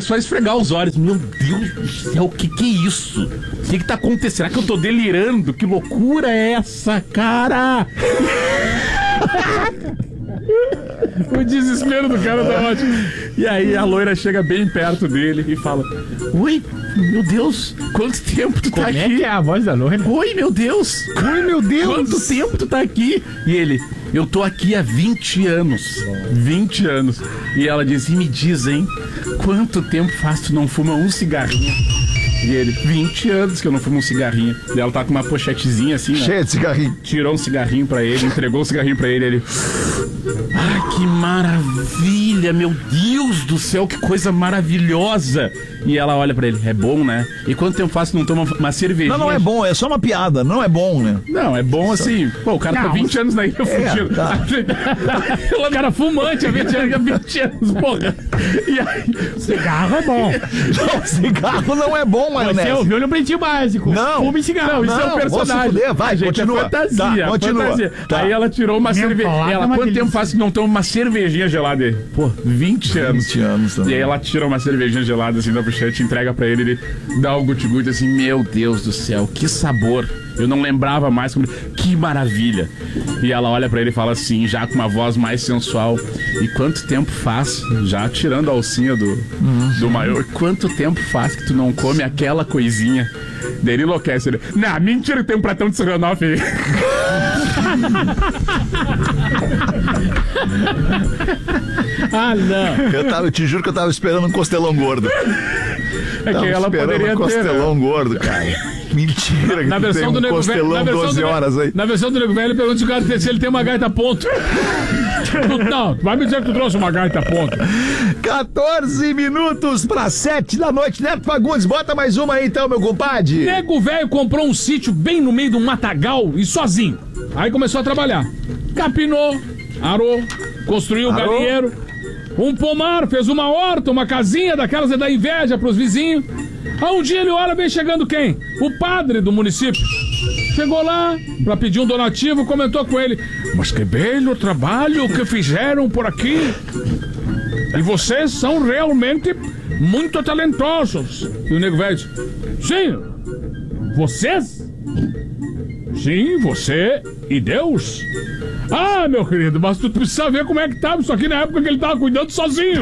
começou a esfregar os olhos. Meu Deus do céu, o que é isso? O que tá acontecendo? Será que eu tô delirando? Que loucura é essa, cara? O desespero do cara tá ótimo. E aí a loira chega bem perto dele e fala: oi, meu Deus, quanto tempo tu tá aqui? Como é que é a voz da loira? Oi, meu Deus. Oi, meu Deus. Quanto tempo tu tá aqui? E ele: eu tô aqui há 20 anos. 20 anos. E ela diz: e me diz, hein, quanto tempo faz tu não fuma um cigarrinho? E ele: 20 anos que eu não fumo um cigarrinho. E ela tá com uma pochetezinha assim, né? Cheia de cigarrinho. Tirou um cigarrinho pra ele, entregou o cigarrinho pra ele. Ele: ai, que maravilha, meu Deus do céu, que coisa maravilhosa. E ela olha pra ele: é bom, né? E quanto tempo faz que não toma uma cervejinha? Não é bom, é só uma piada, não é bom, né? Não, é bom assim. Pô, o cara tá 20 anos na ilha fudido. Tá. O cara fumante há 20 anos, porra. E aí, Cigarro é bom. Não, cigarro não é bom, maionese. Você ouviu no Pretinho Básico. Não. Fume cigarro. Não, isso é um personagem. Fuder, vai, gente, continua. é fantasia. Tá, continua. Fantasia. Tá. Aí ela tirou uma cerveja. Ela, quanto tempo faz que não toma uma cervejinha gelada? Ele: pô, 20 anos. 20 anos também. E aí ela tira uma cervejinha gelada assim da pochete, entrega pra ele, ele dá um guti-guti assim: meu Deus do céu, que sabor. Eu não lembrava mais como... Que maravilha. E ela olha pra ele e fala assim, já com uma voz mais sensual: e quanto tempo faz, já tirando a alcinha do maior, quanto tempo faz que tu não come aquela coisinha? Daí ele enlouquece. Ele: não, mentira que tem um pratão de estrogonofe aí. Ah, não. Eu te juro que eu tava esperando um costelão gordo. É que ela poderia um costelão ter, né? gordo, cara. Mentira que Na versão tem um do Nego Velho, costelão 12 horas aí. Na versão do Nego Velho, ele pergunta se o cara se ele tem uma gaita ponto. Não, vai me dizer que tu trouxe uma gaita ponto. 14 minutos para 7 da noite. Neto Fagundes, bota mais uma aí então, meu compadre. Nego Velho comprou um sítio bem no meio de um matagal e sozinho. Aí começou a trabalhar. Capinou, arou, construiu um galinheiro, um pomar, fez uma horta, uma casinha daquelas é da inveja pros vizinhos. Aí um dia ele olha, vem chegando quem? O padre do município. Chegou lá pra pedir um donativo, comentou com ele: mas que belo trabalho que fizeram por aqui. E vocês são realmente muito talentosos. E o Nego Velho disse: sim, vocês? Sim, você e Deus. Ah, meu querido, mas tu precisa ver como é que tava isso aqui na época que ele tava cuidando sozinho.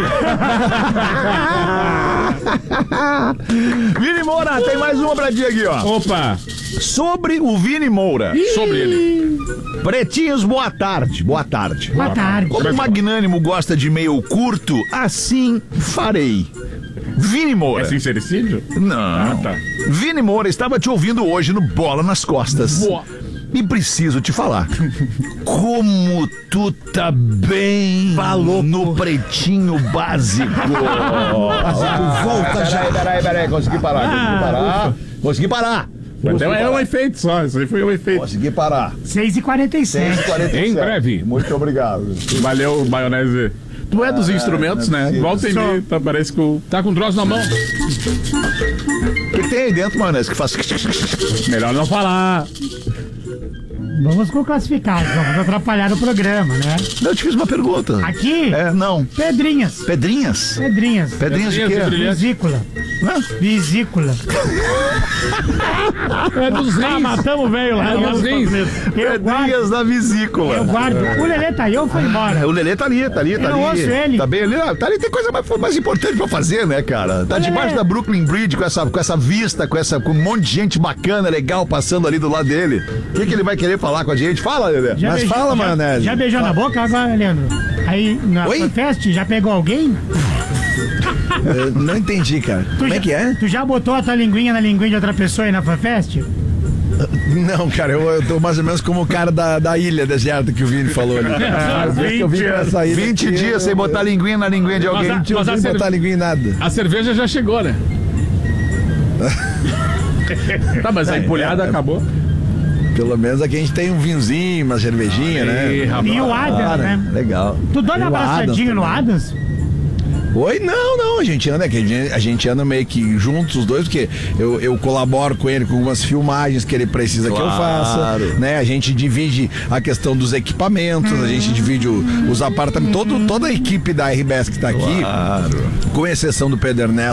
Vini Moura, tem mais uma pra ti aqui, ó. Opa! Sobre o Vini Moura. Sobre ele. Pretinhos, boa tarde. Boa tarde. Boa tarde. Como o Magnânimo gosta de meio curto, assim farei. Vini Moura. É sincericídio? Não. Ah, tá. Vini Moura estava te ouvindo hoje no Bola nas Costas. Boa. E preciso te falar. Como tu tá bem no Pretinho Básico. Volta já. Peraí. Consegui parar. Então é um efeito só, isso aí foi um efeito. Consegui parar. 6h47. Em breve. Muito obrigado. Valeu, maionese. Tu é dos instrumentos, não é né? possível. Volta e meia, tá, parece que tá com um troço na mão. O que tem aí dentro, maionese, que faz... Melhor não falar. Vamos com classificados, vamos atrapalhar o programa, né? Eu te fiz uma pergunta. Aqui, Não. pedrinhas. Pedrinhas? Pedrinhas. Pedrinhas de quê? Vesícula. Vesícula. É dos rins. Matamos o velho lá. É dos rins. Pedrinhas da vesícula. Eu guardo. O Lelê tá aí ou foi embora? O Lelê tá ali. Eu não ouço ele. Tá bem ali. Tá ali, tem coisa mais importante pra fazer, né, cara? Tá debaixo da Brooklyn Bridge com essa vista, com um monte de gente bacana, legal, passando ali do lado dele. O que ele vai querer falar com a gente? Fala, Lelê. Já beijou- Fala, já- maionese. Já beijou na boca agora, Leandro? Aí na Oi? fest já pegou alguém? Não entendi, cara. Como é que é? Tu já botou a tua linguinha na linguinha de outra pessoa aí na FanFest? Não, cara, eu tô mais ou menos como o cara da ilha deserta que o Vini falou ali. Às vezes que eu vim pra essa ilha 20 aqui, dias sem botar linguinha na linguinha de alguém. Mas a sem botar linguinha em nada. A cerveja já chegou, né? Tá, mas a empolhada acabou. Pelo menos aqui a gente tem um vinhozinho, uma cervejinha, né? E o Adams, né? Legal. Tu dá uma E o abraçadinha no Adams? Oi? Não, a gente anda meio que juntos os dois, porque eu colaboro com ele com algumas filmagens que ele precisa que eu faça, né? A gente divide a questão dos equipamentos, a gente divide os apartamentos, toda a equipe da RBS que tá aqui, com exceção do Pedro Ernesto,